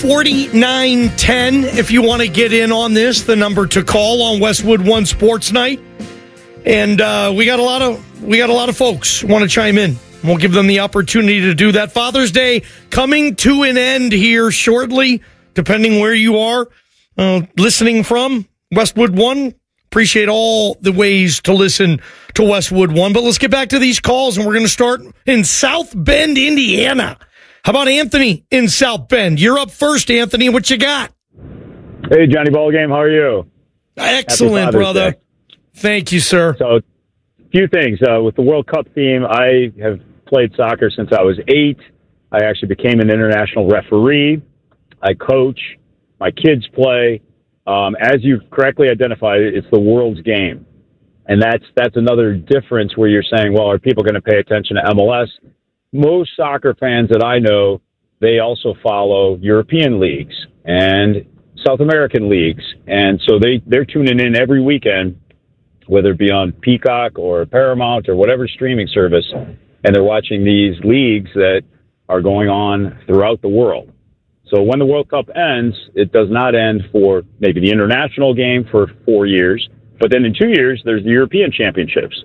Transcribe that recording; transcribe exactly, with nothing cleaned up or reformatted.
forty-nine ten if you want to get in on this, the number to call on Westwood One Sports Night. And uh, we got a lot of we got a lot of folks who want to chime in. We'll give them the opportunity to do that. Father's Day coming to an end here shortly, depending where you are uh, listening from. Westwood One, appreciate all the ways to listen to Westwood One. But let's get back to these calls, and we're going to start in South Bend, Indiana. How about Anthony in South Bend? You're up first, Anthony. What you got? Hey, Johnny Ballgame. How are you? Excellent, brother. Day. Thank you, sir. So, a few things. Uh, with the World Cup theme, I have played soccer since I was eight. I actually became an international referee. I coach. My kids play. Um, as you correctly identified, it's the world's game. And that's that's another difference where you're saying, well, are people going to pay attention to M L S? Most soccer fans that I know, they also follow European leagues and South American leagues. And so they, they're tuning in every weekend, whether it be on Peacock or Paramount or whatever streaming service, and they're watching these leagues that are going on throughout the world. So when the World Cup ends, it does not end for maybe the international game for four years, but then in two years, there's the European Championships.